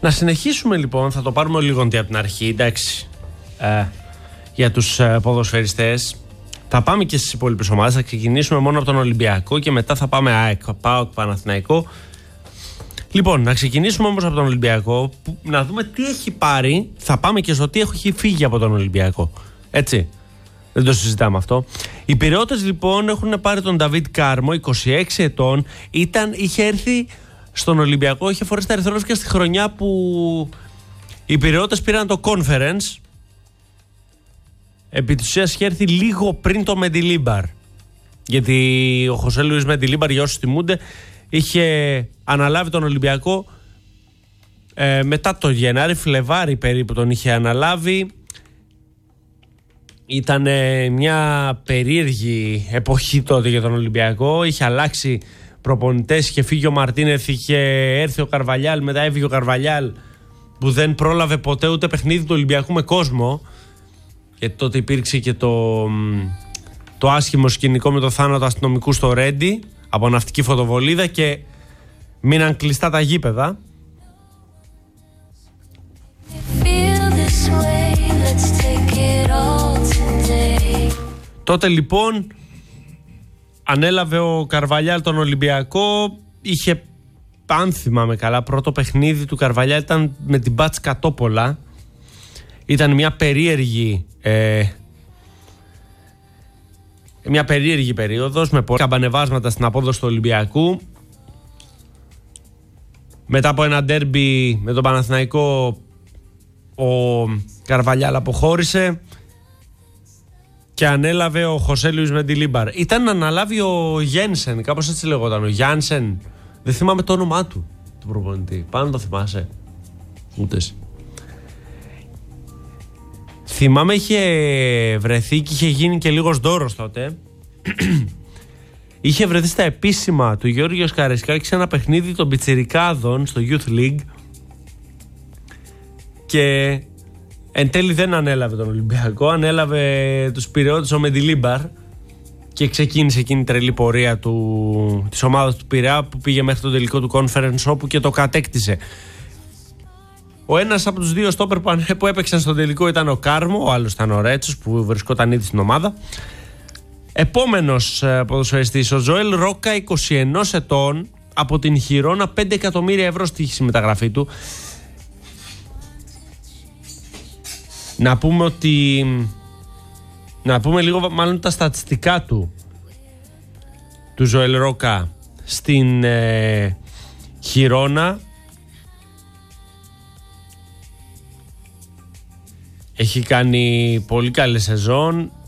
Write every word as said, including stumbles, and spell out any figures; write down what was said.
Να συνεχίσουμε λοιπόν, θα το πάρουμε λίγο από την αρχή, εντάξει, ε, για τους ε, ποδοσφαιριστές. Θα πάμε και στις υπόλοιπες ομάδες, θα ξεκινήσουμε μόνο από τον Ολυμπιακό και μετά θα πάμε ΑΕΚ, ΠΑΟΚ, Παναθηναϊκό. Λοιπόν, να ξεκινήσουμε όμως από τον Ολυμπιακό, που, να δούμε τι έχει πάρει, θα πάμε και στο τι έχει φύγει από τον Ολυμπιακό. Έτσι, δεν το συζητάμε αυτό. Οι Πειραιώτες λοιπόν έχουν πάρει τον Νταβίτ Κάρμο, είκοσι έξι ετών, ήταν, είχε έρθει στον Ολυμπιακό, είχε φορέσει τα ερυθρόλευκα στη χρονιά που οι Πειραιώτες πήραν το Conference. Επί της ουσίας είχε έρθει λίγο πριν το Μεντιλίμπαρ. Γιατί ο Χωσέ Λουίς Μεντιλίμπαρ, για όσους θυμούνται, είχε αναλάβει τον Ολυμπιακό ε, μετά το Γενάρη, Φλεβάρι περίπου τον είχε αναλάβει. Ήταν ε, μια περίεργη εποχή τότε για τον Ολυμπιακό. Είχε αλλάξει προπονητές, είχε φύγει ο Μαρτίνεθ, είχε έρθει ο Καρβαλιάλ, μετά έφυγε ο Καρβαλιάλ που δεν πρόλαβε ποτέ ούτε παιχνίδι του Ολυμπιακού με κόσμο. Γιατί τότε υπήρξε και το, το άσχημο σκηνικό με το θάνατο αστυνομικού στο Ρέντι από ναυτική φωτοβολίδα και μείναν κλειστά τα γήπεδα. Τότε λοιπόν ανέλαβε ο Καρβαλιάλ τον Ολυμπιακό. Είχε, αν θυμάμαι καλά, πρώτο παιχνίδι του Καρβαλιάλ ήταν με την Μπάτς Κατόπολα. Ήταν μια περίεργη ε, μια περίεργη περίοδος με πολλά καμπανεβάσματα στην απόδοση του Ολυμπιακού. Μετά από ένα ντέρμπι με τον Παναθηναϊκό ο Καρβαλιάλ αποχώρησε και ανέλαβε ο Χωσέ Λουίς Μεντιλίμπαρ. Ήταν να αναλάβει ο Γένσεν, κάπως έτσι λεγόταν, ο Γιάνσεν. Δεν θυμάμαι το όνομά του, του προπονητή. Πάνω το θυμάσαι? Ούτε εσύ. Θυμάμαι είχε βρεθεί και είχε γίνει και λίγος δώρος τότε. Είχε βρεθεί στα επίσημα του Γιώργος Καρεσκάκη σε ένα παιχνίδι των πιτσιρικάδων στο Youth League και εν τέλει δεν ανέλαβε τον Ολυμπιακό, ανέλαβε τους Πειραιώτες ο Μεντιλίμπαρ και ξεκίνησε εκείνη η τρελή πορεία του, της ομάδας του Πειραιά που πήγε μέχρι το τελικό του Conference όπου και το κατέκτησε. Ο ένας από τους δύο στόπερ που έπαιξαν στο τελικό ήταν ο Κάρμο, ο άλλος ήταν ο Ρέτσος που βρισκόταν ήδη στην ομάδα. Επόμενος ποδοσφαιριστής, ο Ζωέλ Ρόκα, είκοσι ένα ετών, από την Χιρόνα, πέντε εκατομμύρια ευρώ στοίχησε η μεταγραφή του. Να πούμε ότι... Να πούμε λίγο μάλλον τα στατιστικά του, του Ζωέλ Ρόκα στην ε, Χιρόνα. Έχει κάνει πολύ καλή σεζόν.